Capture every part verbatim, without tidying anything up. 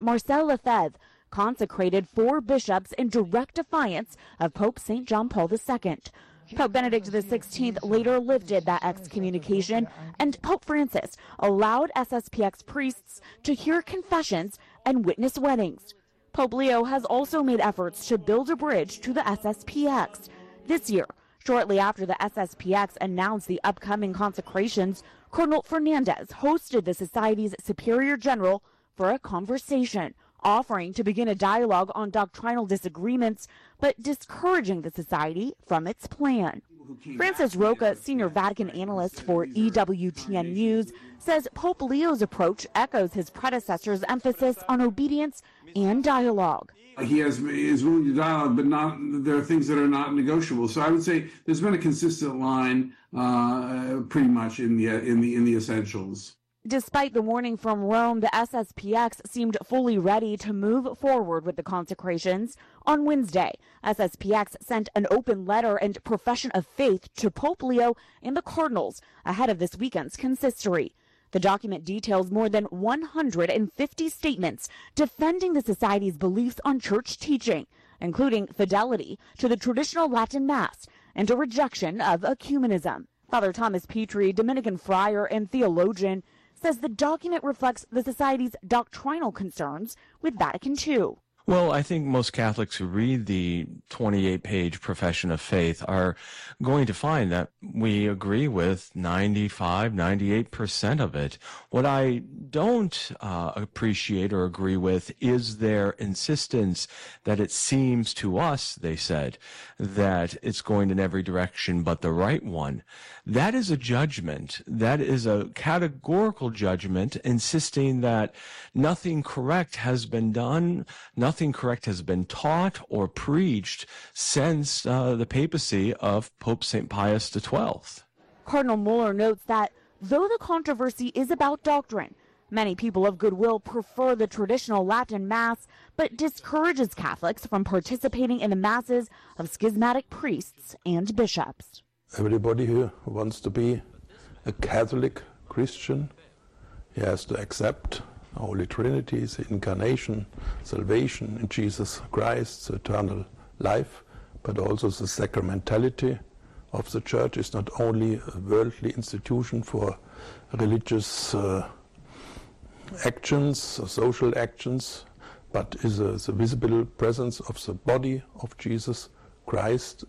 Marcel Lefebvre, consecrated four bishops in direct defiance of Pope Saint John Paul the Second. Pope Benedict the sixteenth later lifted that excommunication, and Pope Francis allowed S S P X priests to hear confessions and witness weddings. Pope Leo has also made efforts to build a bridge to the S S P X. This year, shortly after the S S P X announced the upcoming consecrations, Cardinal Fernandez hosted the Society's Superior General for a conversation, offering to begin a dialogue on doctrinal disagreements, but discouraging the Society from its plan. Francis Roca, senior Vatican analyst for E W T N News, says Pope Leo's approach echoes his predecessor's emphasis on obedience and dialogue. He has is willing to dialogue, but not there are things that are not negotiable. So I would say there's been a consistent line, uh, pretty much in the in the in the essentials. Despite the warning from Rome, the S S P X seemed fully ready to move forward with the consecrations. On Wednesday, S S P X sent an open letter and profession of faith to Pope Leo and the cardinals ahead of this weekend's consistory. The document details more than one hundred fifty statements defending the Society's beliefs on church teaching, including fidelity to the traditional Latin Mass and a rejection of ecumenism. Father Thomas Petrie, Dominican friar and theologian, says the document reflects the Society's doctrinal concerns with Vatican Two. Well, I think most Catholics who read the twenty-eight page profession of faith are going to find that we agree with ninety-five, ninety-eight percent of it. What I don't uh, appreciate or agree with is their insistence that it seems to us, they said, that it's going in every direction but the right one. That is a judgment. That is a categorical judgment insisting that nothing correct has been done, nothing correct has been taught or preached since uh, the papacy of Pope Saint Pius the twelfth. Cardinal Muller notes that though the controversy is about doctrine, many people of goodwill prefer the traditional Latin Mass, but discourages Catholics from participating in the masses of schismatic priests and bishops. Everybody who wants to be a Catholic Christian, he has to accept the Holy Trinity, the incarnation, salvation in Jesus Christ, the eternal life, but also the sacramentality of the Church is not only a worldly institution for religious uh, actions, social actions, but is a, the visible presence of the body of Jesus Christ.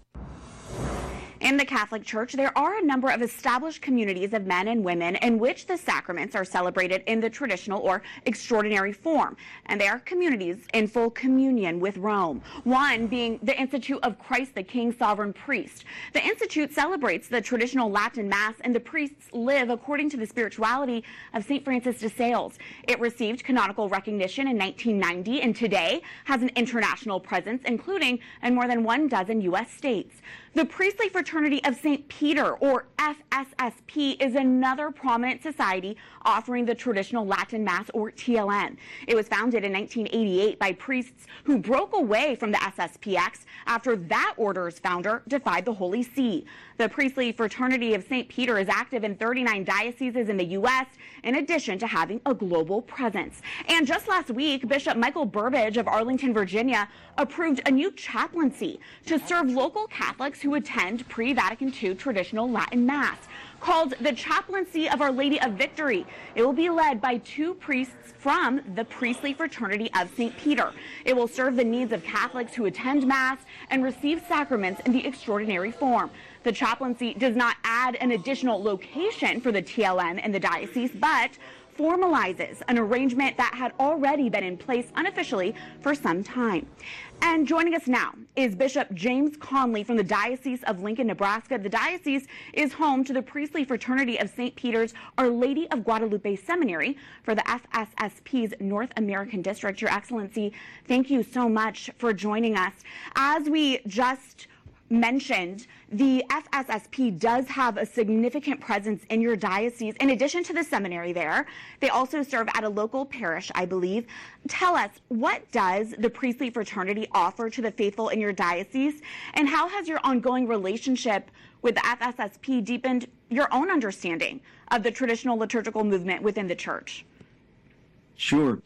In the Catholic Church, there are a number of established communities of men and women in which the sacraments are celebrated in the traditional or extraordinary form, and they are communities in full communion with Rome, one being the Institute of Christ the King Sovereign Priest. The Institute celebrates the traditional Latin Mass, and the priests live according to the spirituality of Saint Francis de Sales. It received canonical recognition in nineteen ninety and today has an international presence, including in more than one dozen U S states. The Priestly Fraternity of Saint Peter, or F S S P, is another prominent society offering the traditional Latin Mass, or T L M. It was founded in nineteen eighty-eight by priests who broke away from the S S P X after that order's founder defied the Holy See. The Priestly Fraternity of Saint Peter is active in thirty-nine dioceses in the U S, in addition to having a global presence. And just last week, Bishop Michael Burbidge of Arlington, Virginia, approved a new chaplaincy to serve local Catholics who attend pre-Vatican Two traditional Latin Mass. Called the Chaplaincy of Our Lady of Victory. It will be led by two priests from the Priestly Fraternity of Saint Peter. It will serve the needs of Catholics who attend Mass and receive sacraments in the extraordinary form. The chaplaincy does not add an additional location for the T L M in the diocese, but formalizes an arrangement that had already been in place unofficially for some time. And joining us now is Bishop James Conley from the Diocese of Lincoln, Nebraska. The diocese is home to the Priestly Fraternity of Saint Peter's Our Lady of Guadalupe Seminary for the F S S P's North American District. Your Excellency, thank you so much for joining us. As we just mentioned, the F S S P does have a significant presence in your diocese. In addition to the seminary there, they also serve at a local parish, I believe. Tell us, what does the Priestly Fraternity offer to the faithful in your diocese, and how has your ongoing relationship with the F S S P deepened your own understanding of the traditional liturgical movement within the Church? Sure.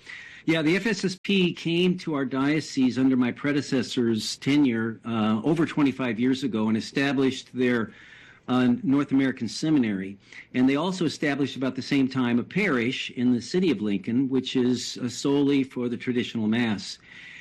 Yeah, the F S S P came to our diocese under my predecessor's tenure uh, over twenty-five years ago and established their uh, North American Seminary. And they also established about the same time a parish in the city of Lincoln, which is uh, solely for the traditional Mass.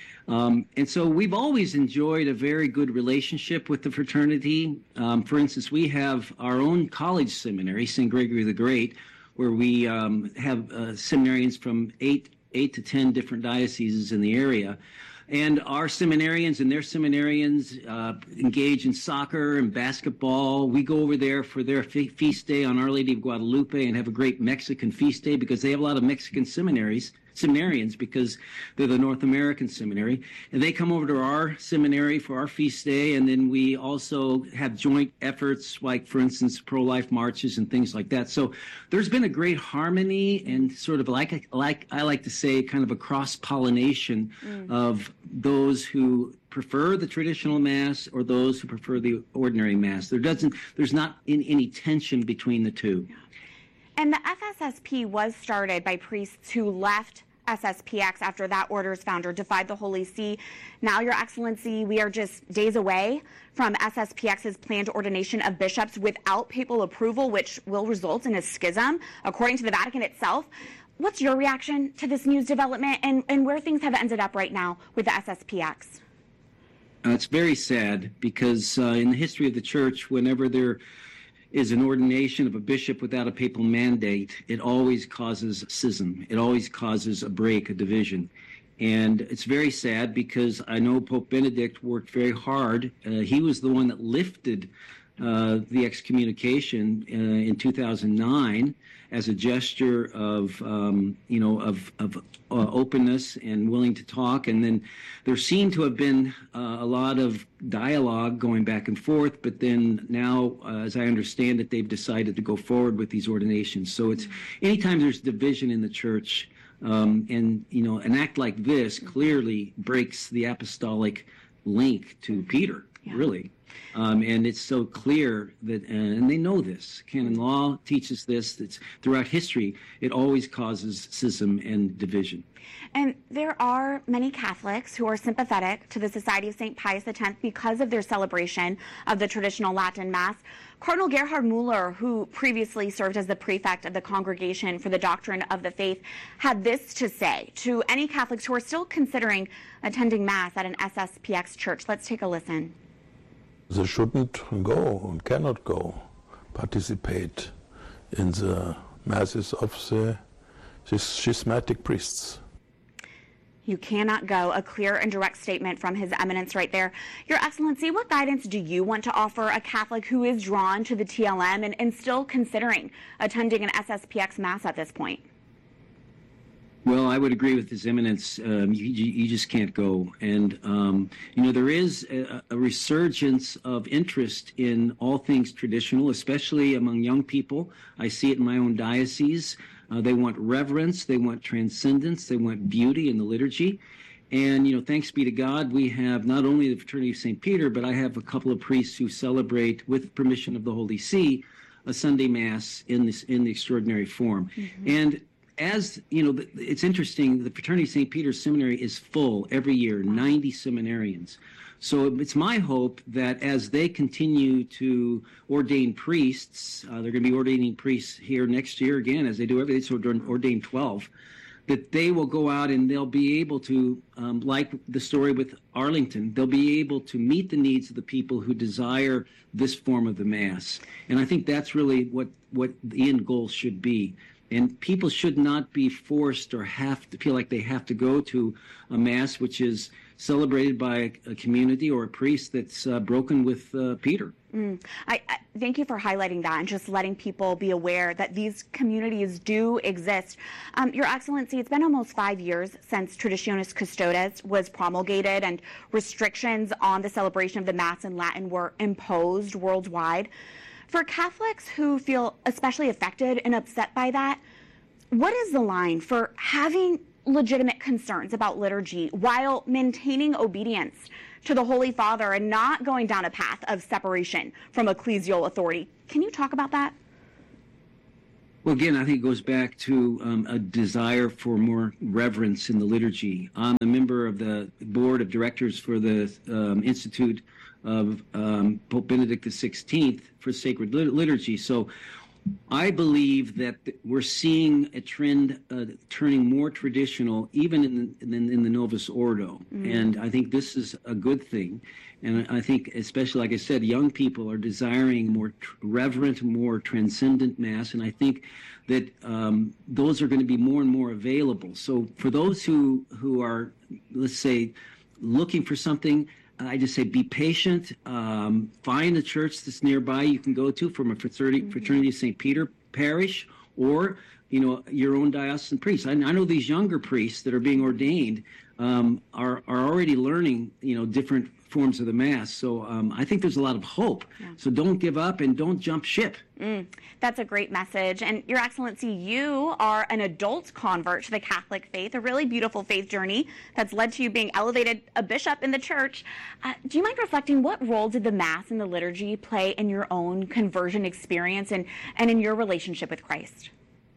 Um, and so we've always enjoyed a very good relationship with the fraternity. Um, for instance, we have our own college seminary, Saint Gregory the Great, where we um, have uh, seminarians from eight eight to ten different dioceses in the area. And our seminarians and their seminarians uh, engage in soccer and basketball. We go over there for their fe- feast day on Our Lady of Guadalupe and have a great Mexican feast day because they have a lot of Mexican seminaries, seminarians because they're the North American seminary. And they come over to our seminary for our feast day. And then we also have joint efforts like, for instance, pro-life marches and things like that. So there's been a great harmony and sort of like, like I like to say, kind of a cross-pollination mm. of those who prefer the traditional Mass or those who prefer the ordinary Mass. There doesn't, there's not in, any tension between the two. And the F S S P was started by priests who left S S P X after that order's founder defied the Holy See. Now, Your Excellency, we are just days away from S S P X's planned ordination of bishops without papal approval, which will result in a schism, according to the Vatican itself. What's your reaction to this news development and, and where things have ended up right now with the S S P X? Uh, it's very sad because uh, in the history of the Church, whenever there is an ordination of a bishop without a papal mandate, it always causes schism. It always causes a break, a division. And it's very sad because I know Pope Benedict worked very hard. Uh, he was the one that lifted uh, the excommunication uh, in two thousand nine as a gesture of, um, you know, of, of uh, openness and willing to talk. And then there seemed to have been uh, a lot of dialogue going back and forth, but then now, uh, as I understand it, they've decided to go forward with these ordinations. So it's anytime there's division in the Church, um, and, you know, an act like this clearly breaks the apostolic link to Peter, yeah. really. Um, and it's so clear that, uh, and they know this, canon law teaches this, it's throughout history, it always causes schism and division. And there are many Catholics who are sympathetic to the Society of Saint Pius X because of their celebration of the traditional Latin Mass. Cardinal Gerhard Müller, who previously served as the prefect of the Congregation for the Doctrine of the Faith, had this to say to any Catholics who are still considering attending Mass at an S S P X church. Let's take a listen. They shouldn't go and cannot go, participate in the masses of the schismatic priests. You cannot go. A clear and direct statement from His Eminence right there. Your Excellency, what guidance do you want to offer a Catholic who is drawn to the T L M and, and still considering attending an S S P X Mass at this point? Well, I would agree with His Eminence. Um, you, you just can't go. And, um, you know, there is a, a resurgence of interest in all things traditional, especially among young people. I see it in my own diocese. Uh, they want reverence. They want transcendence. They want beauty in the liturgy. And, you know, thanks be to God, we have not only the Fraternity of Saint Peter, but I have a couple of priests who celebrate, with permission of the Holy See, a Sunday Mass in this in the extraordinary form. Mm-hmm. And as, you know, it's interesting, the Fraternity of Saint Peter's Seminary is full every year, ninety seminarians. So it's my hope that as they continue to ordain priests, uh, they're going to be ordaining priests here next year again, as they do every day, so ordain twelve, that they will go out and they'll be able to, um, like the story with Arlington, they'll be able to meet the needs of the people who desire this form of the Mass. And I think that's really what, what the end goal should be. And people should not be forced or have to feel like they have to go to a Mass which is celebrated by a community or a priest that's uh, broken with uh, Peter. Mm. I, I thank you for highlighting that and just letting people be aware that these communities do exist. Um, Your Excellency, it's been almost five years since Traditionis Custodes was promulgated and restrictions on the celebration of the Mass in Latin were imposed worldwide. For Catholics who feel especially affected and upset by that, what is the line for having legitimate concerns about liturgy while maintaining obedience to the Holy Father and not going down a path of separation from ecclesial authority? Can you talk about that? Well, again, I think it goes back to um, a desire for more reverence in the liturgy. I'm a member of the board of directors for the um, Institute of um, Pope Benedict the sixteenth for Sacred Liturgy. So I believe that we're seeing a trend uh, turning more traditional, even in the, in, in the Novus Ordo. Mm. And I think this is a good thing. And I think, especially, like I said, young people are desiring more tr- reverent, more transcendent Mass. And I think that um, those are going to be more and more available. So for those who, who are, let's say, looking for something, I just say be patient. Um, find a church that's nearby you can go to from a fraternity, mm-hmm. fraternity of Saint Peter parish, or you know your own diocesan priest. I, I know these younger priests that are being ordained um, are are already learning you know different forms of the Mass. So um, I think there's a lot of hope. Yeah. So don't give up and don't jump ship. Mm, that's a great message. And Your Excellency, you are an adult convert to the Catholic faith, a really beautiful faith journey that's led to you being elevated a bishop in the church. Uh, do you mind reflecting, what role did the Mass and the liturgy play in your own conversion experience and, and in your relationship with Christ?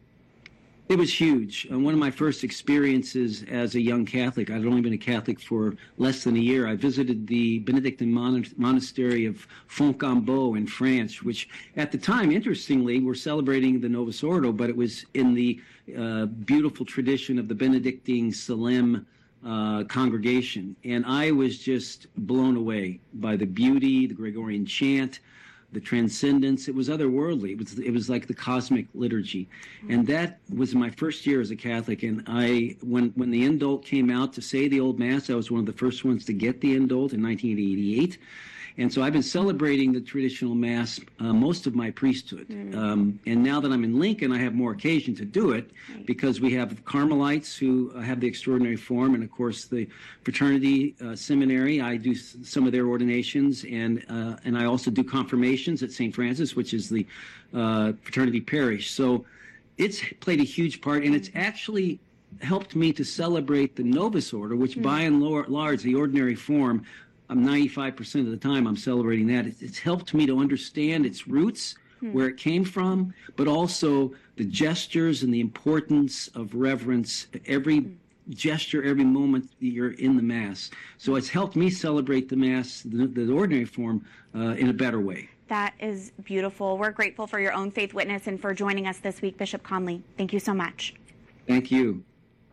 It was huge. Uh, one of my first experiences as a young Catholic, I'd only been a Catholic for less than a year. I visited the Benedictine mon- monastery of Fontcambeau in France, which at the time, interestingly, were celebrating the Novus Ordo, but it was in the uh, beautiful tradition of the Benedictine Salem uh, congregation. And I was just blown away by the beauty, the Gregorian chant, the transcendence. It was otherworldly. It was it was like the cosmic liturgy. And that was my first year as a Catholic. And I, when, when the indult came out to say the Old Mass, I was one of the first ones to get the indult in nineteen eighty-eight. And so I've been celebrating the traditional Mass uh, most of my priesthood. Mm. Um, and now that I'm in Lincoln, I have more occasion to do it because we have Carmelites who have the extraordinary form, and of course the fraternity uh, seminary. I do s- some of their ordinations, and uh, and I also do confirmations at Saint Francis, which is the uh, fraternity parish. So it's played a huge part, and it's actually helped me to celebrate the Novus Order, which mm. by and large, the ordinary form, I'm ninety-five percent of the time I'm celebrating that. It's, it's helped me to understand its roots, hmm. where it came from, but also the gestures and the importance of reverence, every hmm. gesture, every moment that you're in the Mass. So it's helped me celebrate the Mass, the, the ordinary form, uh, in a better way. That is beautiful. We're grateful for your own faith witness and for joining us this week, Bishop Conley. Thank you so much. Thank you.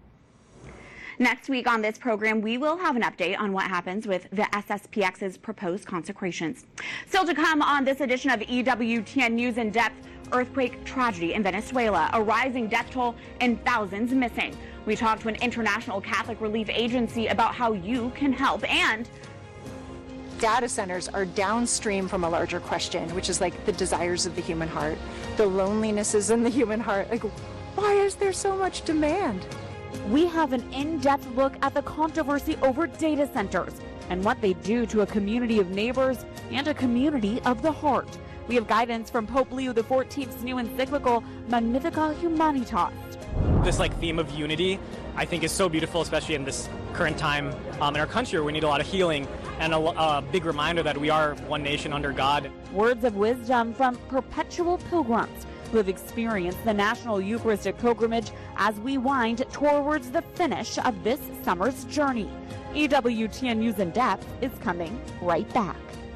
Next week on this program, we will have an update on what happens with the S S P X's proposed consecrations. Still to come on this edition of E W T N News in Depth, earthquake tragedy in Venezuela, a rising death toll and thousands missing. We talked to an international Catholic relief agency about how you can help, and data centers are downstream from a larger question, which is like the desires of the human heart, the lonelinesses in the human heart. Like, why is there so much demand? We have an in-depth look at the controversy over data centers and what they do to a community of neighbors and a community of the heart. We have guidance from Pope Leo the fourteenth's new encyclical, Magnificat Humanitas. This like theme of unity, I think, is so beautiful, especially in this current time um, in our country where we need a lot of healing and a, a big reminder that we are one nation under God. Words of wisdom from perpetual pilgrims who have experienced the National Eucharistic Pilgrimage as we wind towards the finish of this summer's journey. E W T N News in Depth is coming right back.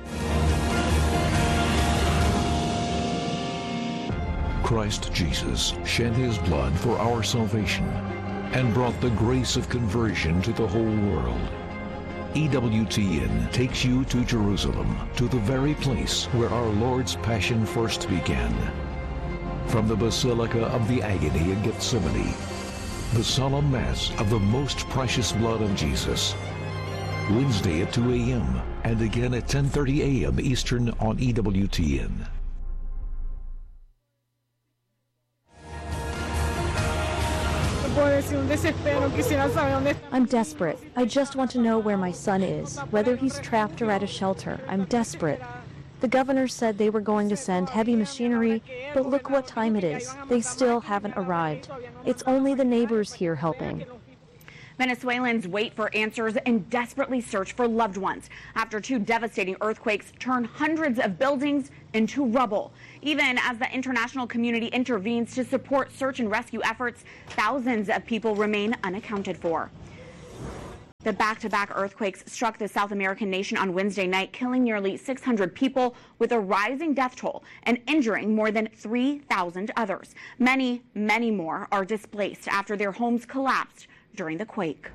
Christ Jesus shed his blood for our salvation and brought the grace of conversion to the whole world. E W T N takes you to Jerusalem, to the very place where our Lord's Passion first began. From the Basilica of the Agony in Gethsemane, the solemn Mass of the most precious blood of Jesus. Wednesday at two a.m. and again at ten thirty a.m. Eastern on E W T N. I'm desperate. I just want to know where my son is, whether he's trapped or at a shelter. I'm desperate. The governor said they were going to send heavy machinery, but look what time it is. They still haven't arrived. It's only the neighbors here helping. Venezuelans wait for answers and desperately search for loved ones after two devastating earthquakes turned hundreds of buildings into rubble. Even as the international community intervenes to support search and rescue efforts, thousands of people remain unaccounted for. The back-to-back earthquakes struck the South American nation on Wednesday night, killing nearly six hundred people with a rising death toll and injuring more than three thousand others. Many, many more are displaced after their homes collapsed during the quake.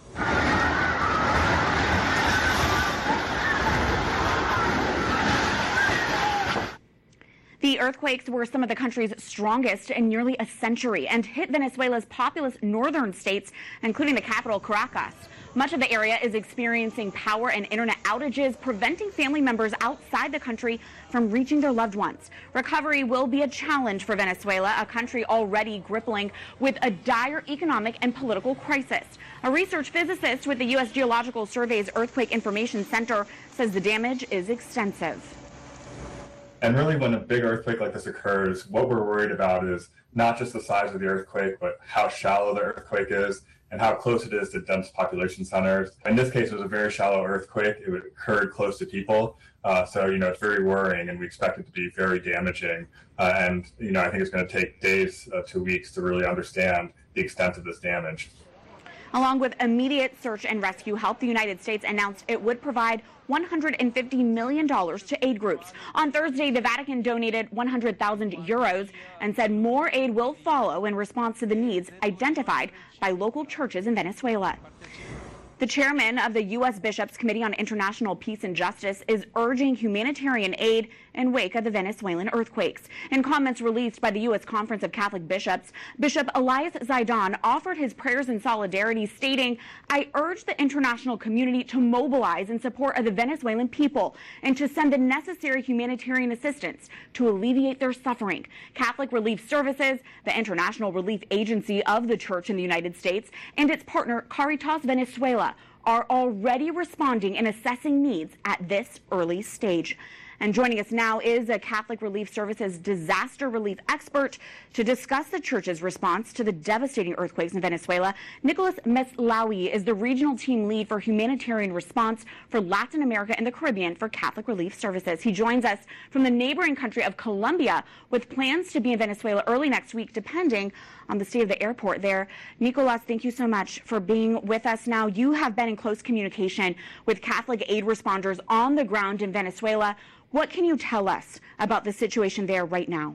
The earthquakes were some of the country's strongest in nearly a century and hit Venezuela's populous northern states, including the capital, Caracas. Much of the area is experiencing power and internet outages, preventing family members outside the country from reaching their loved ones. Recovery will be a challenge for Venezuela, a country already grappling with a dire economic and political crisis. A research physicist with the U S Geological Survey's Earthquake Information Center says the damage is extensive. And really, when a big earthquake like this occurs, what we're worried about is not just the size of the earthquake, but how shallow the earthquake is and how close it is to dense population centers. In this case, it was a very shallow earthquake. It occurred close to people. Uh, so, you know, it's very worrying, and we expect it to be very damaging. Uh, and, you know, I think it's going to take days uh, to weeks to really understand the extent of this damage. Along with immediate search and rescue help, the United States announced it would provide one hundred fifty million dollars to aid groups. On Thursday, the Vatican donated one hundred thousand euros and said more aid will follow in response to the needs identified by local churches in Venezuela. The chairman of the U S Bishops' Committee on International Peace and Justice is urging humanitarian aid in wake of the Venezuelan earthquakes. In comments released by the U S Conference of Catholic Bishops, Bishop Elias Zaidan offered his prayers in solidarity, stating, "I urge the international community to mobilize in support of the Venezuelan people and to send the necessary humanitarian assistance to alleviate their suffering." Catholic Relief Services, the international relief agency of the Church in the United States, and its partner Caritas Venezuela are already responding and assessing needs at this early stage. And joining us now is a Catholic Relief Services disaster relief expert to discuss the Church's response to the devastating earthquakes in Venezuela. Nicholas Meslawi is the regional team lead for humanitarian response for Latin America and the Caribbean for Catholic Relief Services. He joins us from the neighboring country of Colombia with plans to be in Venezuela early next week, depending on the state of the airport there. Nicholas, thank you so much for being with us now. You have been in close communication with Catholic aid responders on the ground in Venezuela. What can you tell us about the situation there right now?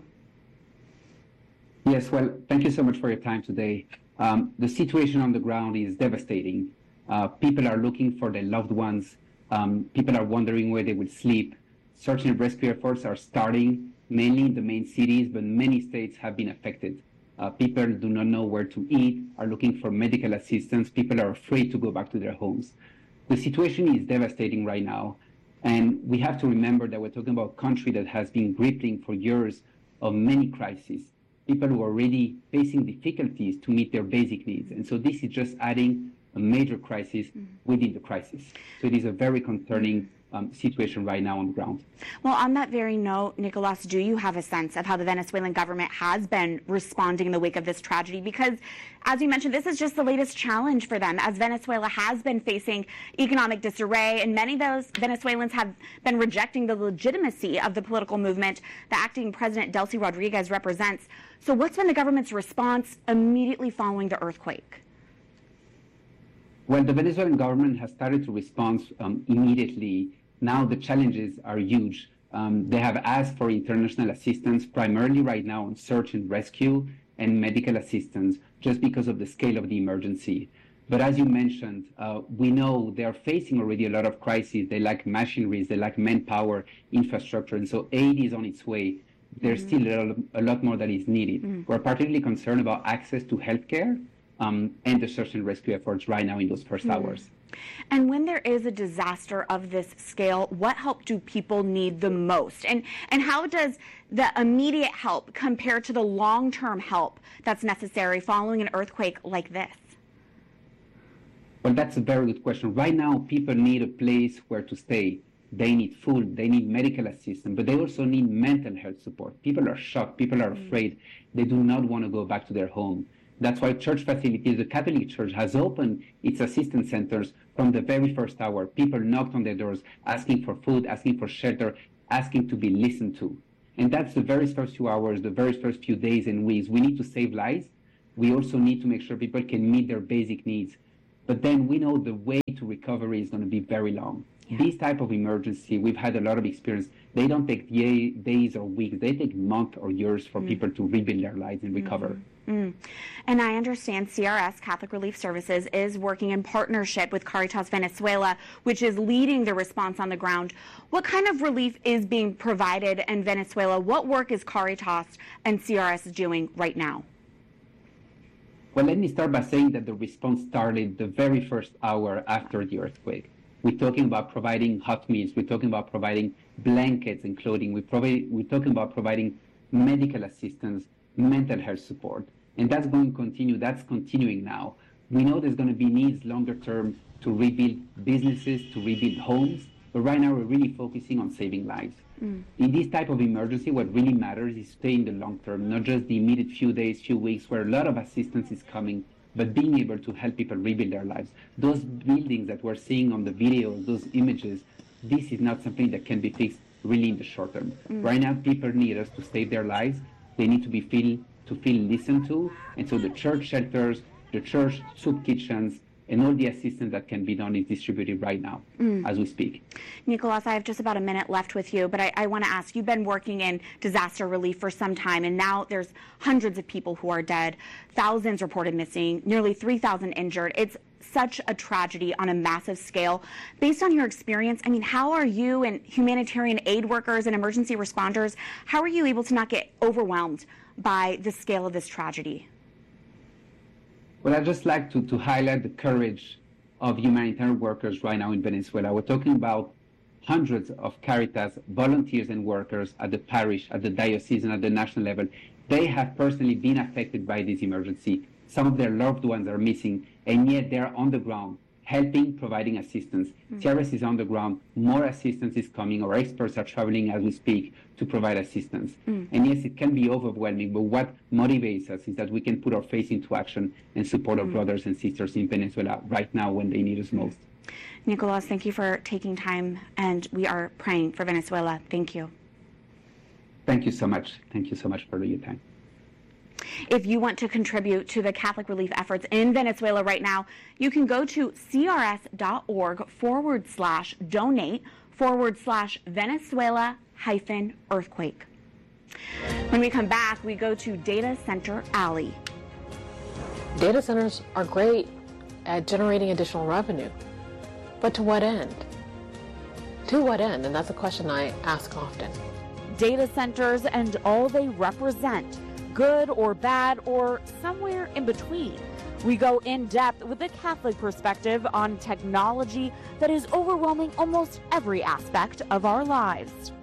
Yes, well, thank you so much for your time today. Um, the situation on the ground is devastating. Uh, people are looking for their loved ones. Um, people are wondering where they will sleep. Search and rescue efforts are starting, mainly in the main cities, but many states have been affected. Uh, people do not know where to eat, are looking for medical assistance. People are afraid to go back to their homes. The situation is devastating right now. And we have to remember that we're talking about a country that has been grappling for years of many crises. People who are already facing difficulties to meet their basic needs. And so this is just adding a major crisis within the crisis. So it is a very concerning um, situation right now on the ground. Well, on that very note, Nicholas, do you have a sense of how the Venezuelan government has been responding in the wake of this tragedy? Because, as you mentioned, this is just the latest challenge for them, as Venezuela has been facing economic disarray, and many of those Venezuelans have been rejecting the legitimacy of the political movement the acting President Delcy Rodriguez represents. So what's been the government's response immediately following the earthquake? Well, the Venezuelan government has started to respond um, immediately. Now the challenges are huge. Um, they have asked for international assistance, primarily right now on search and rescue and medical assistance, just because of the scale of the emergency. But as you mentioned, uh, we know they are facing already a lot of crises. They lack machineries, they lack manpower, infrastructure, and so aid is on its way. There's mm-hmm. still a lot, a lot more that is needed. Mm-hmm. We're particularly concerned about access to healthcare um, and the search and rescue efforts right now in those first mm-hmm. hours. And when there is a disaster of this scale, what help do people need the most? And and how does the immediate help compare to the long-term help that's necessary following an earthquake like this? Well, that's a very good question. Right now, people need a place where to stay. They need food, they need medical assistance, but they also need mental health support. People are shocked, people are afraid. They do not want to go back to their home. That's why church facilities, the Catholic Church has opened its assistance centers from the very first hour. People knocked on their doors asking for food, asking for shelter, asking to be listened to. And that's the very first few hours, the very first few days and weeks. We need to save lives. We also need to make sure people can meet their basic needs. But then we know the way to recovery is going to be very long. Yeah. These type of emergency, we've had a lot of experience. They don't take day, days or weeks. They take months or years for mm. people to rebuild their lives and recover. Mm. Mm. And I understand C R S, Catholic Relief Services, is working in partnership with Caritas Venezuela, which is leading the response on the ground. What kind of relief is being provided in Venezuela? What work is Caritas and C R S doing right now? Well, let me start by saying that the response started the very first hour after the earthquake. We're talking about providing hot meals. We're talking about providing blankets and clothing. We're, provi- we're talking about providing medical assistance, mental health support. And that's going to continue. That's continuing now. We know there's going to be needs longer term to rebuild businesses, to rebuild homes. But right now, we're really focusing on saving lives. Mm. In this type of emergency, what really matters is staying in the long term, not just the immediate few days, few weeks, where a lot of assistance is coming, but being able to help people rebuild their lives. Those buildings that we're seeing on the video, those images, this is not something that can be fixed really in the short term. Mm. Right now, people need us to save their lives. They need to be feel to feel listened to. And so the church shelters, the church soup kitchens, and all the assistance that can be done is distributed right now mm. as we speak. Nicolas, I have just about a minute left with you, but I, I want to ask, you've been working in disaster relief for some time, and now there's hundreds of people who are dead, thousands reported missing, nearly three thousand injured. It's such a tragedy on a massive scale. Based on your experience, I mean, how are you and humanitarian aid workers and emergency responders, how are you able to not get overwhelmed by the scale of this tragedy? Well, I'd just like to, to highlight the courage of humanitarian workers right now in Venezuela. We're talking about hundreds of Caritas volunteers and workers at the parish, at the diocese, and at the national level. They have personally been affected by this emergency. Some of their loved ones are missing, and yet they're on the ground, helping, providing assistance. Mm-hmm. C R S is on the ground. More assistance is coming. Our experts are traveling as we speak to provide assistance. Mm-hmm. And yes, it can be overwhelming, but what motivates us is that we can put our face into action and support our mm-hmm. brothers and sisters in Venezuela right now when they need us most. Nicolas, thank you for taking time, and we are praying for Venezuela. Thank you. Thank you so much. Thank you so much for your time. If you want to contribute to the Catholic relief efforts in Venezuela right now, you can go to crs.org forward slash donate forward slash Venezuela hyphen earthquake. When we come back, we go to Data Center Alley. Data centers are great at generating additional revenue, but to what end? To what end? And that's a question I ask often. Data centers and all they represent, good or bad or somewhere in between. We go in depth with a Catholic perspective on technology that is overwhelming almost every aspect of our lives.